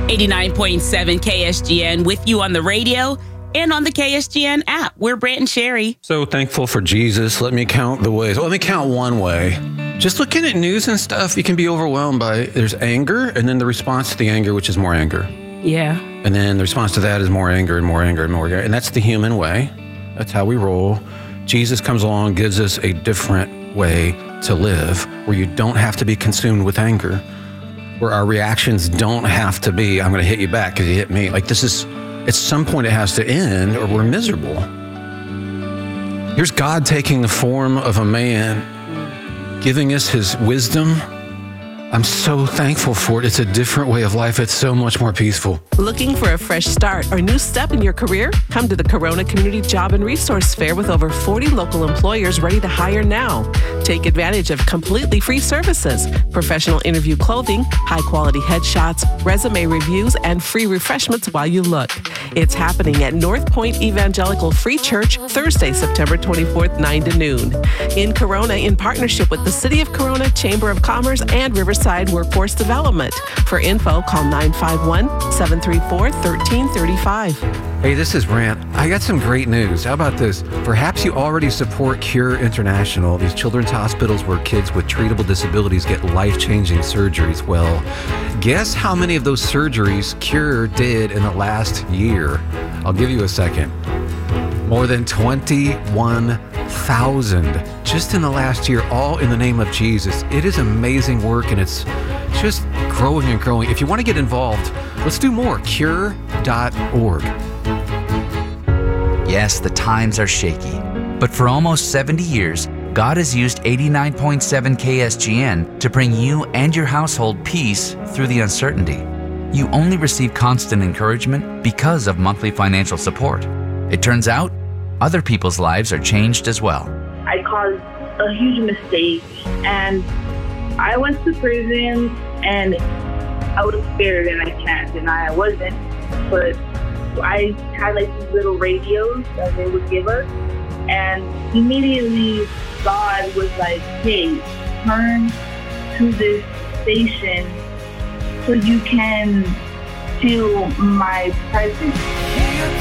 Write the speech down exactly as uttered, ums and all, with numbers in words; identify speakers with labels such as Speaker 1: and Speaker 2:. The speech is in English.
Speaker 1: eighty-nine point seven K S G N with you on the radio and on the K S G N app. We're Brant and Sherry.
Speaker 2: So thankful for Jesus. Let me count the ways. Let me count one way. Just looking at news and stuff, you can be overwhelmed by it. There's anger, and then the response to the anger, which is more anger.
Speaker 1: Yeah.
Speaker 2: And then the response to that is more anger and more anger and more anger. And that's the human way. That's how we roll. Jesus comes along, gives us a different way to live where you don't have to be consumed with anger, where our reactions don't have to be, I'm going to hit you back because you hit me. Like this is, at some point it has to end or we're miserable. Here's God taking the form of a man, giving us his wisdom. I'm so thankful for it. It's a different way of life. It's so much more peaceful.
Speaker 3: Looking for a fresh start or new step in your career? Come to the Corona Community Job and Resource Fair with over forty local employers ready to hire now. Take advantage of completely free services, professional interview clothing, high-quality headshots, resume reviews, and free refreshments while you look. It's happening at North Point Evangelical Free Church, Thursday, September twenty-fourth, nine to noon. In Corona, in partnership with the City of Corona, Chamber of Commerce, and Riverside Workforce Development. For info, call nine five one, seven three four, one three three five.
Speaker 2: Hey, this is Brant. I got some great news. How about this? Perhaps you already support Cure International, these children's hospitals where kids with treatable disabilities get life-changing surgeries. Well, guess how many of those surgeries Cure did in the last year? I'll give you a second. More than twenty-one thousand just in the last year, all in the name of Jesus. It is amazing work, and it's just growing and growing. If you want to get involved, let's do more. cure dot org.
Speaker 4: Yes, the times are shaky, but for almost seventy years, God has used eighty-nine point seven K S G N to bring you and your household peace through the uncertainty. You only receive constant encouragement because of monthly financial support. It turns out, other people's lives are changed as well.
Speaker 5: I caused a huge mistake, and I went to prison, and I was scared, and I can't deny I wasn't, but I had like these little radios that they would give us, and immediately God was like, hey, turn to this station so you can feel my presence.